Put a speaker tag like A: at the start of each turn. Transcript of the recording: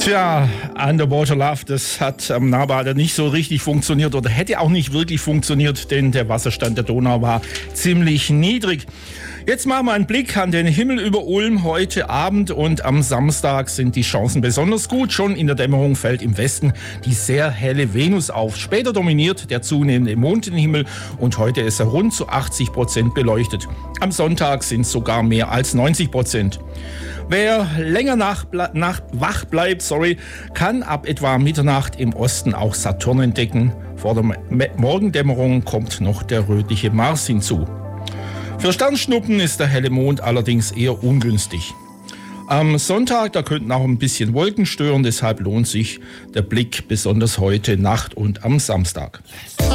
A: Tja, Underwater Love, das hat am Nahbader nicht so richtig funktioniert oder hätte auch nicht wirklich funktioniert, denn der Wasserstand der Donau war ziemlich niedrig. Jetzt machen wir einen Blick an den Himmel über Ulm heute Abend und am Samstag sind die Chancen besonders gut. Schon in der Dämmerung fällt im Westen die sehr helle Venus auf. Später dominiert der zunehmende Mond den Himmel und heute ist er rund zu 80% beleuchtet. Am Sonntag sind es sogar mehr als 90%. Wer länger wach bleibt, kann ab etwa Mitternacht im Osten auch Saturn entdecken. Vor der Morgendämmerung kommt noch der rötliche Mars hinzu. Für Sternschnuppen ist der helle Mond allerdings eher ungünstig. Am Sonntag, da könnten auch ein bisschen Wolken stören, deshalb lohnt sich der Blick besonders heute Nacht und am Samstag.